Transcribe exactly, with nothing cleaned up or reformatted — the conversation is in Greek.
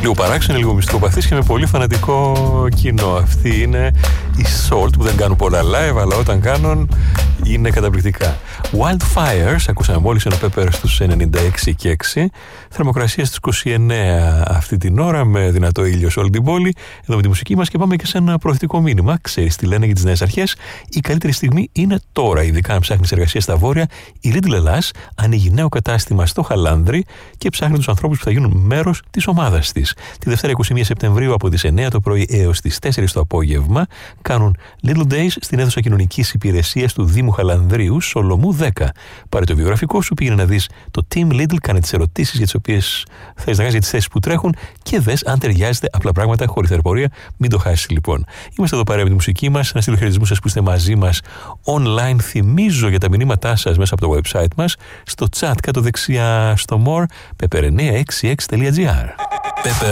Λίγο παράξενη, λίγο μυστικοπαθής και με πολύ φανατικό κοινό. Αυτοί είναι οι Salt που δεν κάνουν πολλά live, αλλά όταν κάνουν είναι καταπληκτικά. Wildfires, ακούσαμε μόλις ένα Pepper στους ενενήντα έξι και έξι. Θερμοκρασία στους είκοσι εννέα αυτή την ώρα, με δυνατό ήλιο σε όλη την πόλη. Εδώ με τη μουσική μας και πάμε και σε ένα προωθητικό μήνυμα. Ξέρεις τι λένε για τις νέες αρχές? Η καλύτερη στιγμή είναι τώρα, ειδικά αν ψάχνεις εργασία στα βόρεια. Η Lidl Ελλάς ανοίγει νέο κατάστημα στο Χαλάνδρι και ψάχνει τους ανθρώπους που θα γίνουν μέρος της ομάδας της. Τη Δευτέρα είκοσι μία Σεπτεμβρίου από τις εννέα το πρωί έως τις τέσσερις το απόγευμα κάνουν Little Days στην αίθουσα κοινωνικής υπηρεσίας του Δήμου Χαλανδρίου, Σολομού δέκα. Πάρε το βιογραφικό σου, πήγαινε να δεις το Team Lidl, κάνε τις ερωτήσεις για τις οποίες θες να κάνεις, για τις θέσεις που τρέχουν και δες αν ταιριάζεται. Απλά πράγματα, χωρίς θερπορία, μην το χάσεις λοιπόν. Είμαστε εδώ παρέα με τη μουσική μας. Να στείλω χαιρετισμούς σας που είστε μαζί μας online. Θυμίζω για τα μηνύματά σας μέσα από το website μας, στο chat κάτω δεξιά στο more, pepper εννιακόσια εξήντα έξι τελεία gr.